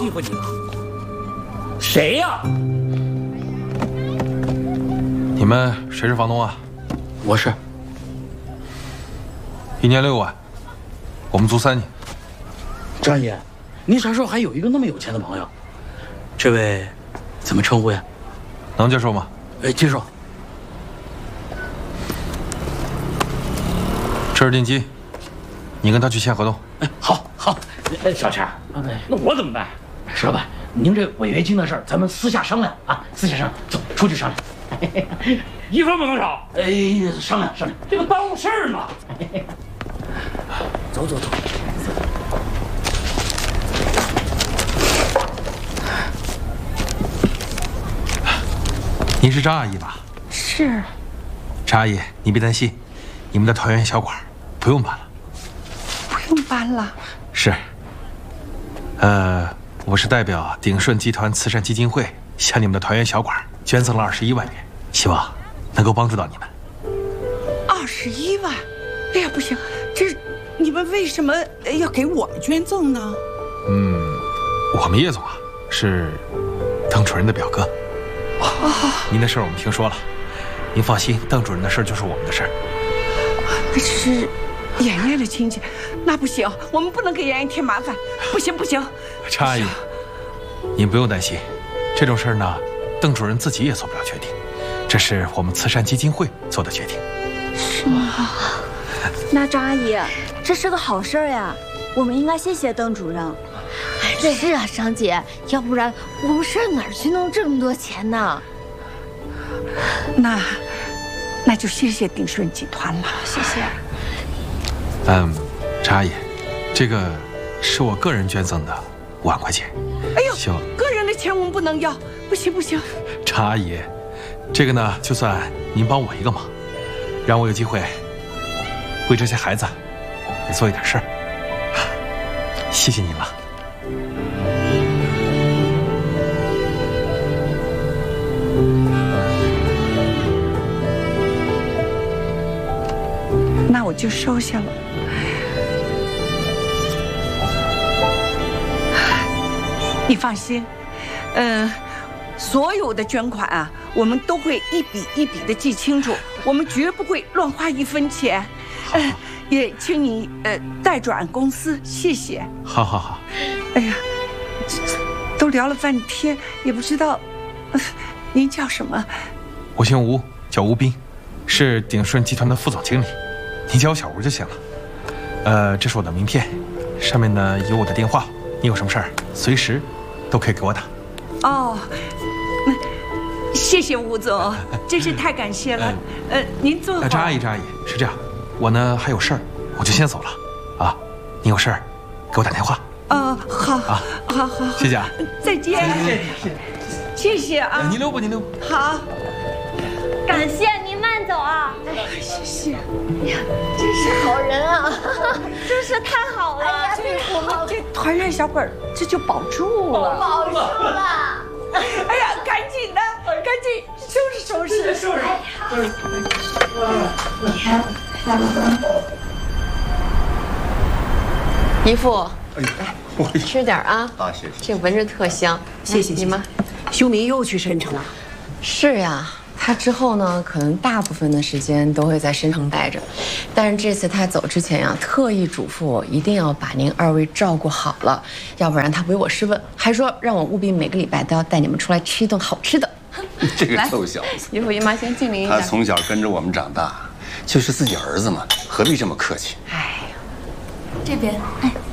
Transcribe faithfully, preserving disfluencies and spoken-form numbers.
欺负你了？谁呀？ 你们谁是房东啊？ 我是。 一年六万，我们租三年。 张爷，你啥时候还有一个那么有钱的朋友？这位怎么称呼呀？ 能接受吗？ 哎，接受。 这是定金，你跟他去签合同。 哎，好，好。哎，小钱，那我怎么办？石老板，您这违约金的事儿，咱们私下商量啊，私下商量。走，出去商量。一分不能少。哎，商量商量，这个耽误事儿嘛。走走走。 您是张阿姨吧？ 是。 张阿姨，你别担心，你们的团圆小馆不用搬了。 不用搬了。 是。呃，我是代表鼎顺集团慈善基金会向你们的团圆小馆捐赠了二十一万元，希望能够帮助到你们。 二十一万？哎呀，不行，这你们为什么要给我们捐赠呢？ 嗯，我们叶总啊是邓主任的表哥。哦，您的事儿我们听说了，您放心，邓主任的事儿就是我们的事儿。 那是妍妍的亲戚，那不行，我们不能给妍妍添麻烦。不行不行， 张阿姨，您不用担心，这种事儿呢，邓主任自己也做不了决定，这是我们慈善基金会做的决定。 是吗？那张阿姨，这是个好事儿呀，我们应该谢谢邓主任。 哎，是啊，张姐，要不然我们上哪儿去弄这么多钱呢？ 那，那就谢谢鼎顺集团了，谢谢。 嗯，张阿姨，这个是我个人捐赠的五万块钱。 哎呦， 希望个人的钱我们不能要，不行不行。 张阿姨，这个呢，就算您帮我一个忙，让我有机会为这些孩子也做一点事儿，谢谢您了。 那我就收下了。你放心，嗯、呃，所有的捐款啊，我们都会一笔一笔的记清楚，我们绝不会乱花一分钱。呃，也请你呃代转公司，谢谢。 好好好。 哎呀，都聊了半天，也不知道，呃、您叫什么？ 我姓吴，叫吴斌，是鼎顺集团的副总经理，你叫我小吴就行了。呃，这是我的名片，上面呢有我的电话，你有什么事儿随时都可以给我打。 哦，谢谢吴总，真是太感谢了。呃，您坐会儿。 张阿姨，张阿姨，是这样，我呢还有事儿，我就先走了。啊，你有事儿给我打电话。 哦，好， 啊， 好好， 谢谢啊， 再见，谢谢啊， 您溜吧，您溜吧。 好， 感谢您慢走啊。 哎，谢谢。 哎呀，真是好人啊，真是太好了。哎呀， 这我们这团圆小馆这就保住了， 保住了。 哎呀，赶紧的，赶紧收拾收拾，收拾。哎呀，你看， 姨父， 哎呀， 吃点啊！ 啊，谢谢。 这闻着特香， 谢谢你妈。 修明又去申城了。 是呀，他之后呢，可能大部分的时间都会在申城待着，但是这次他走之前呀，特意嘱咐我一定要把您二位照顾好了，要不然他唯我是问，还说让我务必每个礼拜都要带你们出来吃一顿好吃的。 这个臭小子， 姨父姨妈先敬您一下。 他从小跟着我们长大，就是自己儿子嘛，何必这么客气？ 哎， 这边，哎。